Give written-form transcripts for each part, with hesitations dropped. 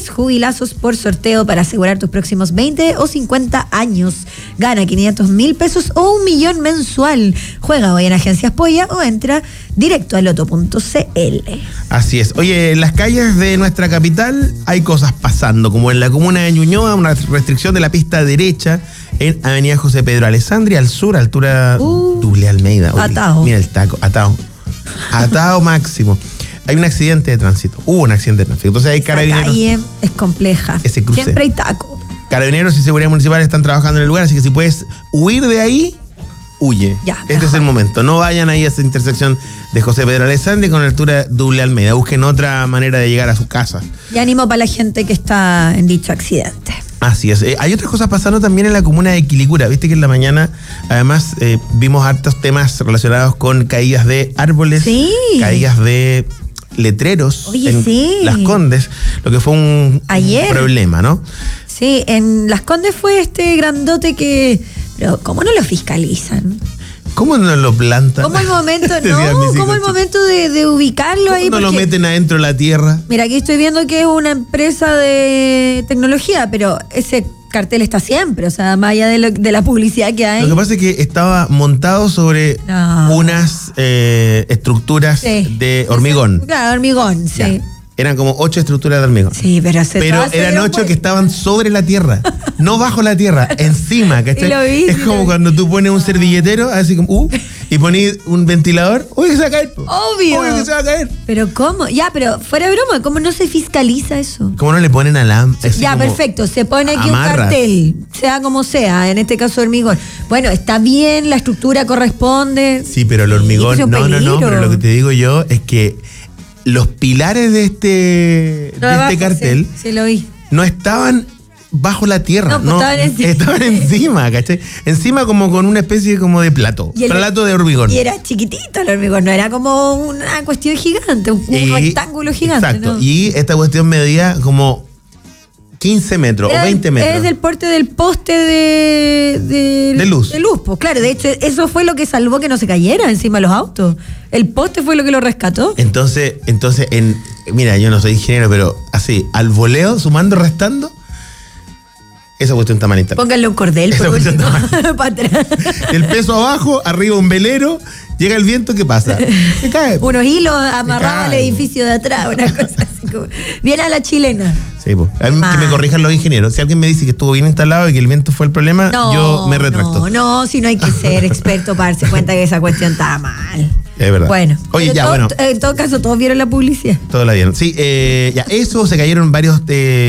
10 jubilazos por sorteo para asegurar tus próximos 20 o 50 años. Gana 500.000 pesos o 1 millón mensual. Juega hoy en Agencias Polla o entra directo a loto.cl. Así es. Oye, en las calles de nuestra capital hay cosas pasando, como en la comuna de Ñuñoa, una restricción de la pista derecha en Avenida José Pedro Alessandri, al sur, altura Duble Almeida. Oye, atado. Mira el taco, atado. Atado máximo. Hay un accidente de tránsito. Hubo un accidente de tránsito. Entonces hay carabineros. La calle es compleja. Ese cruce. Siempre hay taco. Carabineros y seguridad municipal están trabajando en el lugar, así que si puedes huir de ahí, huye. Ya, este mejor. es el momento. No vayan ahí a esa intersección de José Pedro Alessandri con altura Duble Almeida. Busquen otra manera de llegar a su casa. Y ánimo para la gente que está en dicho accidente. Así es. Hay otras cosas pasando también en la comuna de Quilicura. Viste que en la mañana, además, vimos hartos temas relacionados con caídas de árboles, Sí. caídas de letreros. Oye, en sí. Las Condes, lo que fue un problema, ¿no? Sí, en Las Condes fue este grandote que... Pero ¿cómo no lo fiscalizan? ¿Cómo no lo plantan? ¿Cómo el momento, Decían mis no? hijos, ¿Cómo el chicos. momento de ubicarlo ¿Cómo ahí? no lo Porque, meten adentro de la tierra? mira, aquí estoy viendo que es una empresa de tecnología, pero ese cartel está siempre, o sea, más allá de la publicidad que hay. Lo que pasa es que estaba montado sobre No. unas estructuras Sí. de hormigón. Claro, hormigón, sí. Ya. Eran como 8 estructuras de hormigón. Sí, pero Eran 8 que estaban sobre la tierra, no bajo la tierra, encima, ¿cachai? Y lo vi, es sí, como lo vi. cuando tú pones un servilletero, así como, y pones un ventilador, uy, que se va a caer. Po. Obvio. Obvio que se va a caer. Pero ¿cómo? Ya, pero fuera de broma, ¿cómo no se fiscaliza eso? ¿Cómo no le ponen alambre? Ya, perfecto, se pone aquí amarras. un cartel, sea como sea, en este caso hormigón. Bueno, está bien, la estructura corresponde. Sí, pero el hormigón, eso es no, peligro. pero lo que te digo yo es que los pilares de este cartel Sí, lo vi. no estaban bajo la tierra, No, pues estaban encima. estaban encima, ¿cachai? Encima como con una especie como de plato, Y el- plato de hormigón. Y era chiquitito el hormigón, no era como una cuestión gigante, un rectángulo gigante. Exacto, ¿no? y esta cuestión medía como 15 metros Era o 20 metros. Es del porte del poste de luz. De luz, pues claro, de hecho, eso fue lo que salvó que no se cayera encima de los autos. El poste fue lo que lo rescató. Entonces, mira, yo no soy ingeniero, pero así, al voleo, sumando, restando, esa cuestión está mal instalada. Pónganle un cordel Esa por cuestión último, para atrás. El peso abajo, arriba un velero, llega el viento, ¿qué pasa? Se cae. Unos hilos amarrados al cae, edificio de atrás, una cosa así como. Bien a la chilena. Sí, po. A mí que me corrijan los ingenieros. Si alguien me dice que estuvo bien instalado y que el viento fue el problema, yo me retracto. No, si no hay que ser experto para darse cuenta que esa cuestión estaba mal. Es verdad. Bueno, Oye, pero ya, bueno. En todo caso, todos vieron la publicidad. Todo la vieron. Sí, ya, eso, se cayeron varios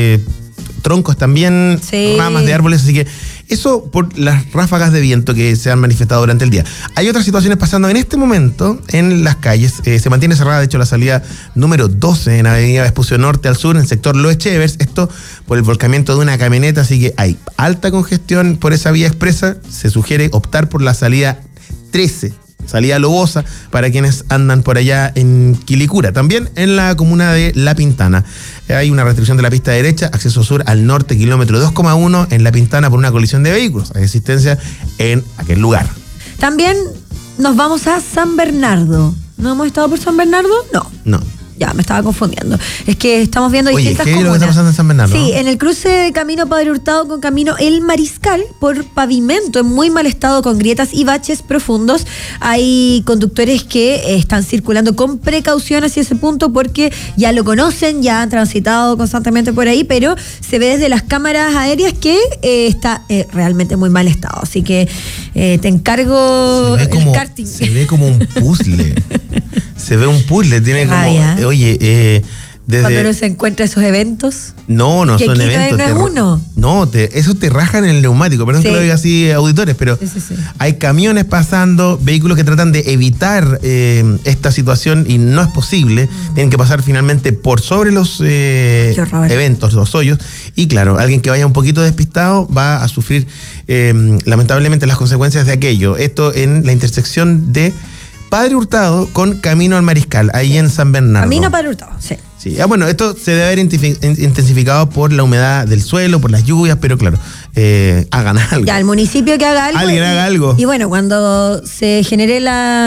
troncos también, Sí. ramas de árboles, así que eso por las ráfagas de viento que se han manifestado durante el día. Hay otras situaciones pasando en este momento en las calles. Se mantiene cerrada, de hecho, la salida número 12 en Avenida Vespucio Norte al sur, en el sector Los Echevers. Esto por el volcamiento de una camioneta, así que hay alta congestión por esa vía expresa. Se sugiere optar por la salida 13. Salida Lobosa para quienes andan por allá en Quilicura. También en la comuna de La Pintana hay una restricción de la pista derecha, acceso sur al norte, kilómetro 2,1 en La Pintana por una colisión de vehículos. Hay asistencia en aquel lugar. También nos vamos a San Bernardo. ¿No hemos estado por San Bernardo? No. No. Ya, me estaba confundiendo. Es que estamos viendo Oye, distintas ¿qué es lo que comunas. está pasando en San Bernardo? Sí, en el cruce de Camino Padre Hurtado con Camino El Mariscal, por pavimento en muy mal estado, con grietas y baches profundos. Hay conductores que están circulando con precaución hacia ese punto porque ya lo conocen, ya han transitado constantemente por ahí, pero se ve desde las cámaras aéreas que está realmente muy mal estado. Así que te encargo el karting. Se ve como un puzzle. Se ve un puzzle, tiene como... Rabia. Oye, desde... Cuando uno se encuentra esos eventos. No Que son aquí eventos. no es uno. No, eso te rajan en el neumático. Perdón Sí. que lo diga así, auditores, pero Sí. hay camiones pasando, vehículos que tratan de evitar esta situación y no es posible. Tienen que pasar finalmente por sobre los Qué horror. eventos, los hoyos. Y claro, alguien que vaya un poquito despistado va a sufrir lamentablemente las consecuencias de aquello. Esto en la intersección de Padre Hurtado con Camino al Mariscal, ahí en San Bernardo. Camino Padre Hurtado, sí. Sí, bueno, esto se debe haber intensificado por la humedad del suelo, por las lluvias, pero claro, hagan algo. Ya, el municipio que haga algo. Alguien haga algo. Y bueno, cuando se genere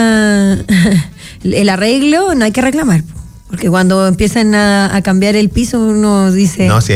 el arreglo, no hay que reclamar. Porque cuando empiezan a cambiar el piso, uno dice... No, sí,